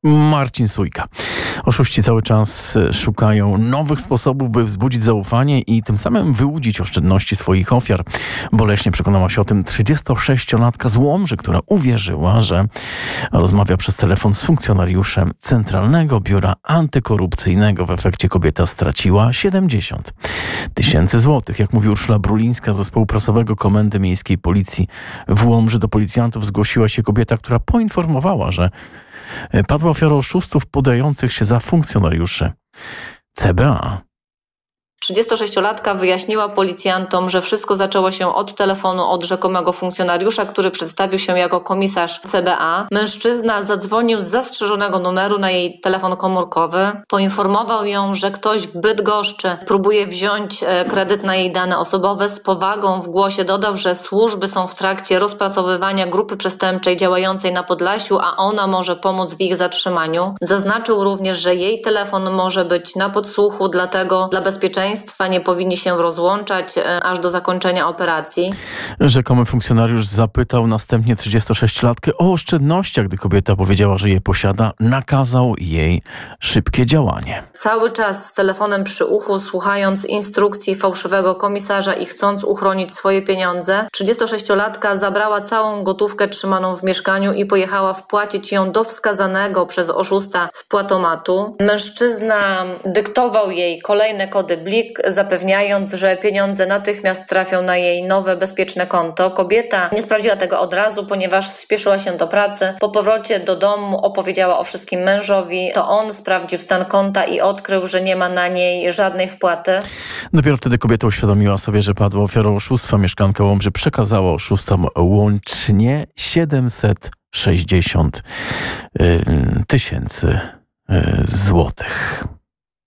Marcin Sujka. Oszuści cały czas szukają nowych sposobów, by wzbudzić zaufanie i tym samym wyłudzić oszczędności swoich ofiar. Boleśnie przekonała się o tym 36-latka z Łomży, która uwierzyła, że rozmawia przez telefon z funkcjonariuszem Centralnego Biura Antykorupcyjnego. W efekcie kobieta straciła 70 000 złotych. Jak mówi Urszula Brulińska z zespołu prasowego Komendy Miejskiej Policji w Łomży, do policjantów zgłosiła się kobieta, która poinformowała, że padła ofiarą oszustów podających się za funkcjonariuszy CBA. 36-latka wyjaśniła policjantom, że wszystko zaczęło się od telefonu od rzekomego funkcjonariusza, który przedstawił się jako komisarz CBA. Mężczyzna zadzwonił z zastrzeżonego numeru na jej telefon komórkowy. Poinformował ją, że ktoś w Bydgoszczy próbuje wziąć kredyt na jej dane osobowe. Z powagą w głosie dodał, że służby są w trakcie rozpracowywania grupy przestępczej działającej na Podlasiu, a ona może pomóc w ich zatrzymaniu. Zaznaczył również, że jej telefon może być na podsłuchu, dlatego dla bezpieczeństwa nie powinni się rozłączać aż do zakończenia operacji. Rzekomy funkcjonariusz zapytał następnie 36-latkę o oszczędnościach. Gdy kobieta powiedziała, że je posiada, nakazał jej szybkie działanie. Cały czas z telefonem przy uchu, słuchając instrukcji fałszywego komisarza i chcąc uchronić swoje pieniądze, 36-latka zabrała całą gotówkę trzymaną w mieszkaniu i pojechała wpłacić ją do wskazanego przez oszusta wpłatomatu. Mężczyzna dyktował jej kolejne kody BLIK, zapewniając, że pieniądze natychmiast trafią na jej nowe, bezpieczne konto. Kobieta nie sprawdziła tego od razu, ponieważ spieszyła się do pracy. Po powrocie do domu opowiedziała o wszystkim mężowi. To on sprawdził stan konta i odkrył, że nie ma na niej żadnej wpłaty. Dopiero wtedy kobieta uświadomiła sobie, że padła ofiarą oszustwa. Mieszkanka Łomży przekazała oszustom łącznie 760 000 złotych.